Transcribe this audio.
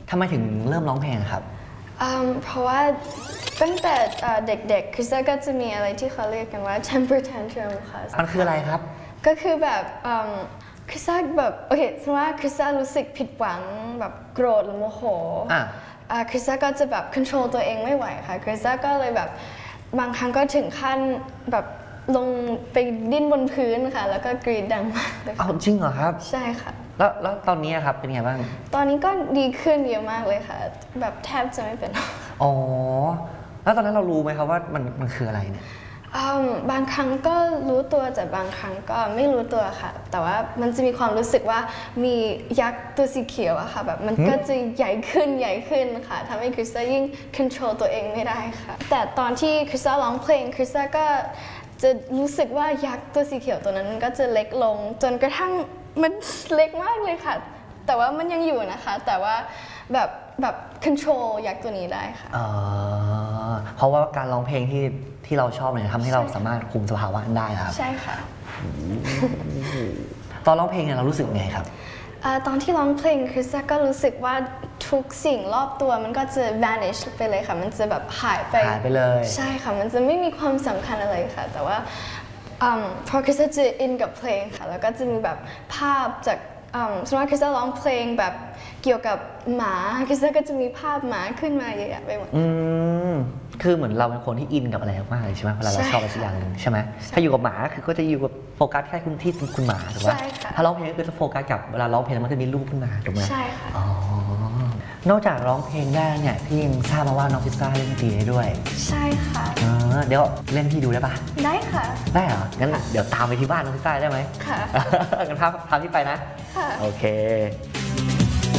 ทำไมถึงเริ่มร้องเพลงครับเพราะว่าตั้งแต่เด็กๆคริสก็จะมีอะไรที่เขาเรียกกันว่า temper tantrum ค่ะมันคืออะไรครับก็คือแบบคริสแบบโอเคสมมติว่าคริสรู้สึกผิดหวังแบบโกรธหรือโมโหคริสก็จะแบบ control ตัวเองไม่ไหวค่ะคริสก็เลยแบบบางครั้งก็ถึงขั้นแบบลงไปดิ้นบนพื้นค่ะแล้วก็กรีดดังมากเลยอ้าวจริงเหรอครับใช่ค่ะแล้วตอนนี้ครับเป็นไงบ้างตอนนี้ก็ดีขึ้นเยอะมากเลยค่ะแบบแทบจะไม่เป็นอ๋อแล้วตอนนั้นเรารู้ไหมครับว่ามันคืออะไรเนี่ยบางครั้งก็รู้ตัวแต่บางครั้งก็ไม่รู้ตัวค่ะแต่ว่ามันจะมีความรู้สึกว่ามียักษ์ตัวสีเขียวอะค่ะแบบมันก็จะใหญ่ขึ้นค่ะทำให้คริสต้ายิ่ง control ตัวเองไม่ได้ค่ะแต่ตอนที่คริสต้าร้องเพลงคริสต้าก็จะรู้สึกว่ายักษ์ตัวสีเขียวตัวนั้นก็จะเล็กลงจนกระทั่งมันเล็กมากเลยค่ะแต่ว่ามันยังอยู่นะคะแต่ว่าแบบ control ยักษ์ตัวนี้ได้ค่ะเพราะว่าการร้องเพลงที่เราชอบเนี่ยทำให้เราสามารถคุมสภาวะนั้นได้ครับใช่ค่ะตอนร้องเพลงเนี่ยเรารู้สึกไงครับตอนที่ร้องเพลงคริสก็รู้สึกว่าทุกสิ่งรอบตัวมันก็จะ vanish ไปเลยค่ะมันจะแบบหายไปเลยใช่ค่ะมันจะไม่มีความสำคัญอะไรค่ะแต่ว่าพอคริสจะอินกับเพลงค่ะแล้วก็จะมีแบบภาพจากสมมติว่าคริสร้องเพลงแบบเกี่ยวกับหมาคริสก็จะมีภาพหมาขึ้นมาเยอะๆไปหมดคือเหมือนเราเป็นคนที่อินกับอะไรมากเลยใช่ไหมเวลาเราชอบอะไรสักอย่างนึงใช่ไหมถ้าอยู่กับหมาคือก็จะอยู่กับโฟกัสแค่คุณหมาถูกไหมถ้าร้องเพลงก็คือจะโฟกัสกับเวลาร้องเพลงมันจะมีรูปขึ้นมาถูกไหมใช่ค่ะนอกจากร้องเพลงได้เนี่ยพี่ยังทราบมาว่าน้องพิซซ่าเล่นดนตรีได้ด้วยใช่ค่ะเดี๋ยวเล่นพี่ดูได้ปะได้ค่ะได้เหรองั้นเดี๋ยวตามไปที่บ้านน้องพิซซ่าได้ไหมค่ะงั้นพาพี่ไปนะค่ะโอเค